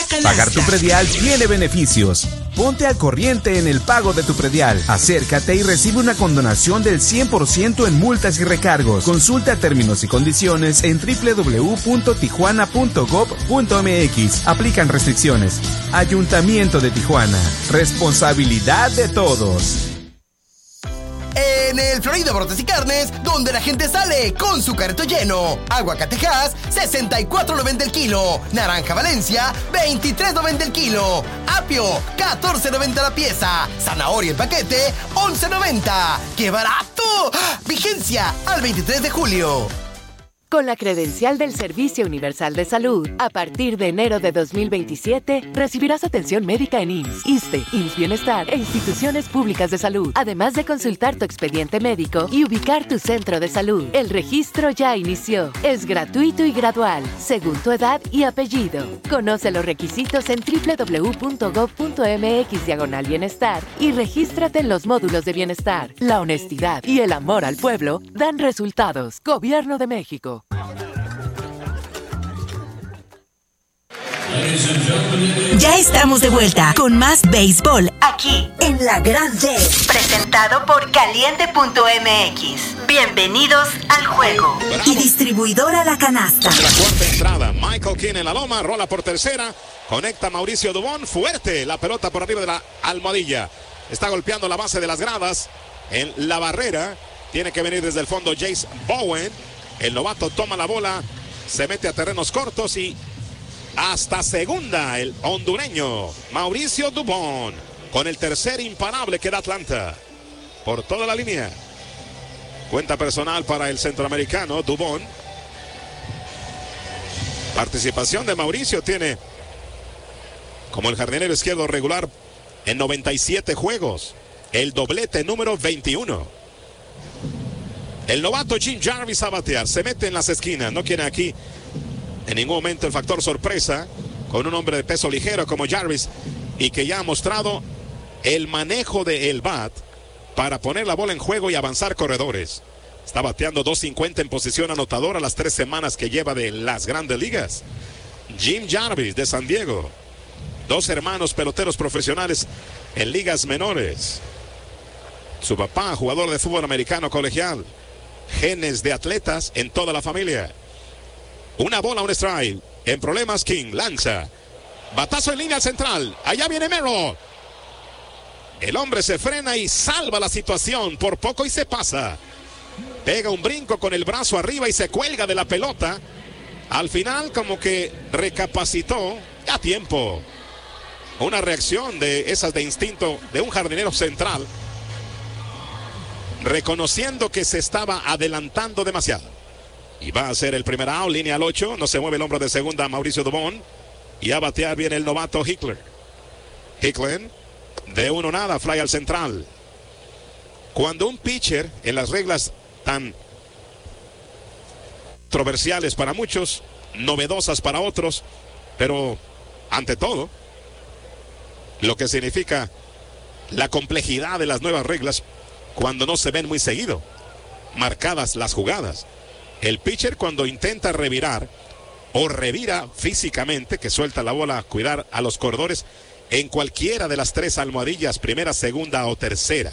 canasta. Pagar tu predial tiene beneficios. Ponte al corriente en el pago de tu predial. Acércate y recibe una condonación del 100% en multas y recargos. Consulta términos y condiciones en www.tijuana.gov.mx. Aplican restricciones. Ayuntamiento de Tijuana. Responsabilidad de todos. En el Florida Brotes y Carnes, donde la gente sale con su carrito lleno. Aguacatejas, 64.90 el kilo. Naranja Valencia, 23.90 el kilo. Apio, 14.90 la pieza. Zanahoria el paquete, 11.90. ¡Qué barato! Vigencia al 23 de julio. Con la credencial del Servicio Universal de Salud, a partir de enero de 2027, recibirás atención médica en IMSS, ISSSTE, IMSS Bienestar e instituciones públicas de salud, además de consultar tu expediente médico y ubicar tu centro de salud. El registro ya inició. Es gratuito y gradual, según tu edad y apellido. Conoce los requisitos en www.gov.mx/bienestar y regístrate en los módulos de bienestar. La honestidad y el amor al pueblo dan resultados. Gobierno de México. Ya estamos de vuelta con más béisbol aquí en La Grande, presentado por Caliente.mx. Bienvenidos al juego. Bravo. Y distribuidora La Canasta. La cuarta entrada, Michael King en la loma, rola por tercera, conecta Mauricio Dubón, fuerte la pelota por arriba de la almohadilla. Está golpeando la base de las gradas en la barrera. Tiene que venir desde el fondo Jace Bowen. El novato toma la bola, se mete a terrenos cortos y hasta segunda el hondureño Mauricio Dubón con el tercer imparable que da Atlanta por toda la línea. Cuenta personal para el centroamericano Dubón. Participación de Mauricio tiene como el jardinero izquierdo regular en 97 juegos, el doblete número 21. El novato Jim Jarvis a batear, se mete en las esquinas, no quiere aquí en ningún momento el factor sorpresa con un hombre de peso ligero como Jarvis y que ya ha mostrado el manejo del bat para poner la bola en juego y avanzar corredores. Está bateando 250 en posición anotadora las 3 semanas que lleva de las grandes ligas. Jim Jarvis de San Diego, 2 hermanos peloteros profesionales en ligas menores. Su papá, jugador de fútbol americano colegial. Genes de atletas en toda la familia. Una bola, un strike. En problemas, King lanza. Batazo en línea central. Allá viene Merrill. El hombre se frena y salva la situación. Por poco y se pasa. Pega un brinco con el brazo arriba y se cuelga de la pelota. Al final como que recapacitó. A tiempo. Una reacción de esas de instinto de un jardinero central. Reconociendo que se estaba adelantando demasiado. Y va a ser el primer out, línea al 8. No se mueve el hombro de segunda Mauricio Dubón. Y a batear viene el novato Hickler. Hickler de 1-0, fly al central. Cuando un pitcher, en las reglas tan controversiales para muchos, novedosas para otros, pero ante todo, lo que significa la complejidad de las nuevas reglas, cuando no se ven muy seguido, marcadas las jugadas. El pitcher cuando intenta revirar o revira físicamente, que suelta la bola a cuidar a los corredores en cualquiera de las 3 almohadillas, primera, segunda o tercera.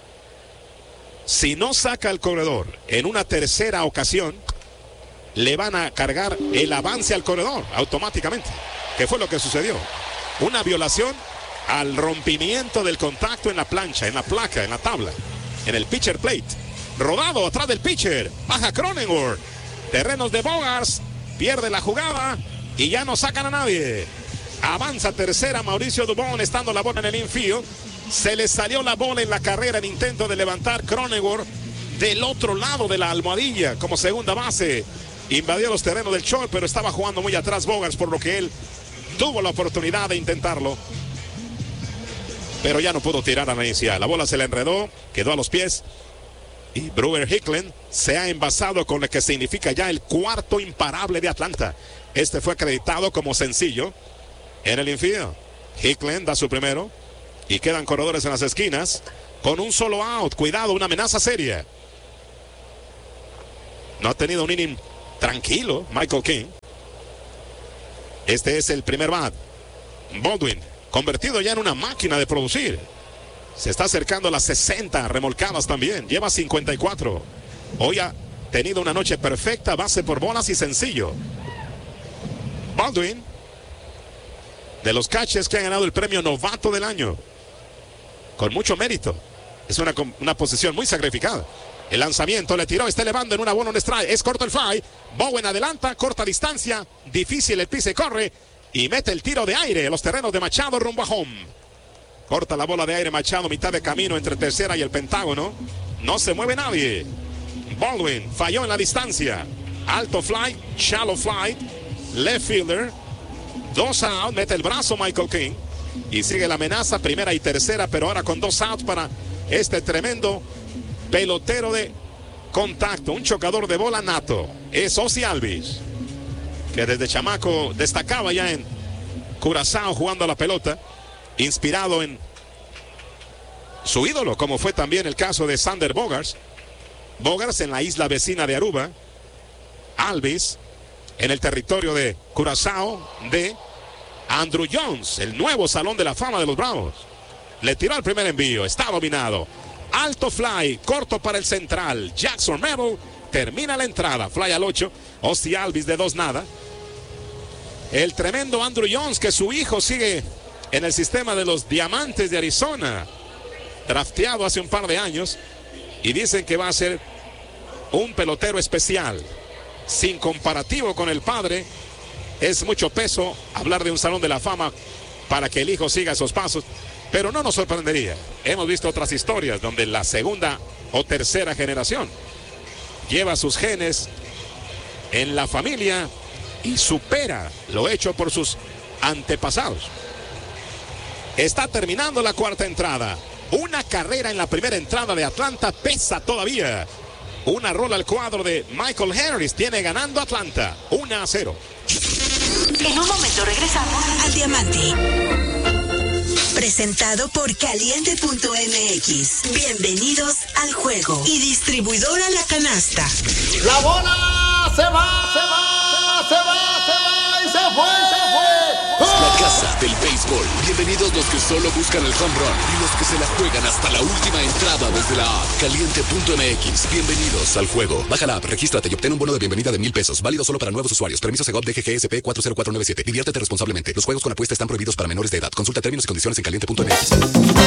Si no saca al corredor en una tercera ocasión, le van a cargar el avance al corredor automáticamente, que fue lo que sucedió. Una violación al rompimiento del contacto en la plancha, en la placa, en la tabla, en el pitcher plate. Rodado atrás del pitcher, baja Cronenworth, terrenos de Bogaerts, pierde la jugada y ya no sacan a nadie. Avanza tercera Mauricio Dubón, estando la bola en el infield. Se le salió la bola en la carrera en intento de levantar Cronenworth del otro lado de la almohadilla como segunda base. Invadió los terrenos del short, pero estaba jugando muy atrás Bogaerts, por lo que él tuvo la oportunidad de intentarlo, pero ya no pudo tirar a la inicial. La bola se le enredó, quedó a los pies. Y Brewer Hicklen se ha envasado con lo que significa ya el cuarto imparable de Atlanta. Este fue acreditado como sencillo en el infield. Hicklen da su primero y quedan corredores en las esquinas con un solo out. Cuidado, una amenaza seria. No ha tenido un inning tranquilo Michael King. Este es el primer bat. Baldwin, convertido ya en una máquina de producir. Se está acercando a las 60 remolcadas también. Lleva 54. Hoy ha tenido una noche perfecta, base por bolas y sencillo. Baldwin, de los catchers que han ganado el premio novato del año. Con mucho mérito. Es una posición muy sacrificada. El lanzamiento le tiró, está elevando en una bola, un strike. Es corto el fly. Bowen adelanta, corta distancia. Difícil el pise, corre. Y mete el tiro de aire en los terrenos de Machado rumbo a home. Corta la bola de aire Machado, mitad de camino entre tercera y el Pentágono. No se mueve nadie. Baldwin falló en la distancia. Alto fly, shallow fly. Left fielder. 2 out, mete el brazo Michael King. Y sigue la amenaza, primera y tercera, pero ahora con 2 outs para este tremendo pelotero de contacto. Un chocador de bola nato. Es Ozzie Albies, que desde chamaco destacaba ya en Curazao jugando a la pelota, inspirado en su ídolo, como fue también el caso de Xander Bogaerts. Bogaerts en la isla vecina de Aruba, Albies en el territorio de Curazao de Andruw Jones, el nuevo Salón de la Fama de los Bravos. Le tiró el primer envío, está dominado. Alto fly, corto para el central. Jackson Merrill termina la entrada, fly al 8. Ozzie Albies de 2-0. El tremendo Andruw Jones, que su hijo sigue en el sistema de los Diamantes de Arizona, drafteado hace un par de años, y dicen que va a ser un pelotero especial, sin comparativo con el padre. Es mucho peso hablar de un Salón de la Fama para que el hijo siga esos pasos, pero no nos sorprendería. Hemos visto otras historias donde la segunda o tercera generación lleva sus genes en la familia y supera lo hecho por sus antepasados. Está terminando la cuarta entrada. Una carrera en la primera entrada de Atlanta pesa todavía. Una rola al cuadro de Michael Harris. Tiene ganando Atlanta 1-0. En un momento regresamos al Diamante. Presentado por Caliente.mx. Bienvenidos al juego. Y distribuidora La Canasta. La bola se va, se va, se va, se va y se fue, se fue. La casa del béisbol. Bienvenidos los que solo buscan el home run y los que se la juegan hasta la última entrada desde la app Caliente.mx. Bienvenidos al juego. Baja la app, regístrate y obtén un bono de bienvenida de $1,000. Válido solo para nuevos usuarios. Permiso Segov DGGSP 40497. Diviértete responsablemente. Los juegos con apuesta están prohibidos para menores de edad. Consulta términos y condiciones en Caliente.mx.